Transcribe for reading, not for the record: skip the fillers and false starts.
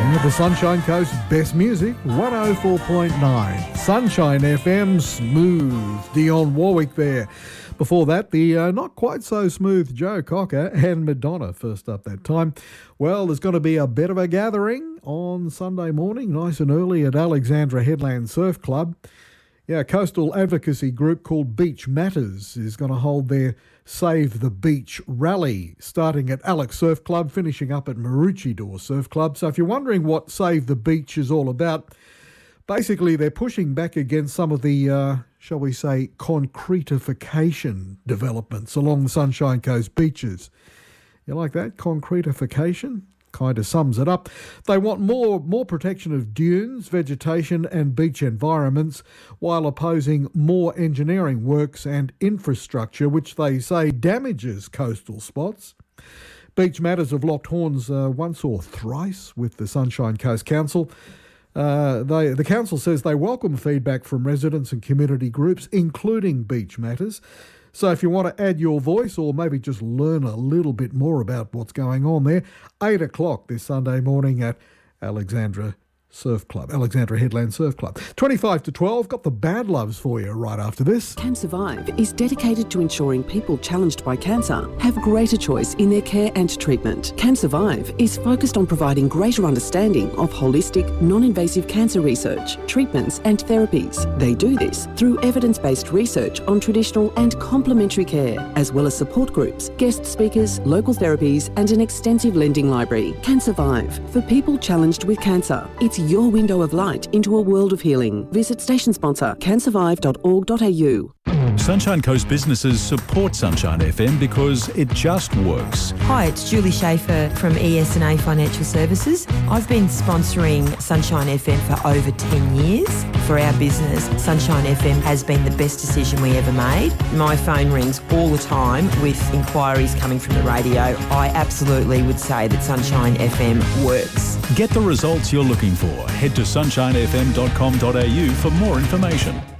The Sunshine Coast best music, 104.9. Sunshine FM, smooth. Dionne Warwick there. Before that, the not quite so smooth Joe Cocker and Madonna first up that time. Well, there's going to be a bit of a gathering on Sunday morning, nice and early at Alexandra Headland Surf Club. Yeah, a coastal advocacy group called Beach Matters is going to hold their Save the Beach rally, starting at Alex Surf Club, finishing up at Maroochydore Surf Club. So if you're wondering what Save the Beach is all about, basically they're pushing back against some of the, shall we say, concretification developments along the Sunshine Coast beaches. You like that? Concretification? Kind of sums it up. They want more protection of dunes, vegetation and beach environments while opposing more engineering works and infrastructure, which they say damages coastal spots. Beach Matters have locked horns once or thrice with the Sunshine Coast Council. The council says they welcome feedback from residents and community groups, including Beach Matters. So if you want to add your voice or maybe just learn a little bit more about what's going on there, 8 o'clock this Sunday morning at Alexandra Headland Surf Club. 25 to 12, got the Bad Loves for you right after this. Can Survive is dedicated to ensuring people challenged by cancer have greater choice in their care and treatment. Can Survive is focused on providing greater understanding of holistic, non-invasive cancer research, treatments and therapies. They do this through evidence-based research on traditional and complementary care, as well as support groups, guest speakers, local therapies and an extensive lending library. Can Survive, for people challenged with cancer. It's your window of light into a world of healing. Visit station sponsor cansurvive.org.au. Sunshine Coast businesses support Sunshine FM because it just works. Hi, it's Julie Schaefer from ES&A Financial Services. I've been sponsoring Sunshine FM for over 10 years. For our business, Sunshine FM has been the best decision we ever made. My phone rings all the time with inquiries coming from the radio. I absolutely would say that Sunshine FM works. Get the results you're looking for. Head to sunshinefm.com.au for more information.